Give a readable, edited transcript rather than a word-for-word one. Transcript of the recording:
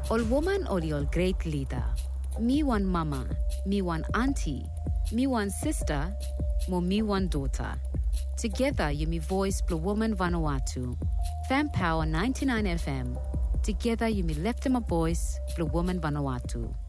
Ol woman ol your great leader. Me one mama, me one auntie, me one sister, mo me one daughter. Together you me voice Blue Woman Vanuatu. Fan Power 99 FM. Together you me left my voice Blue Woman Vanuatu.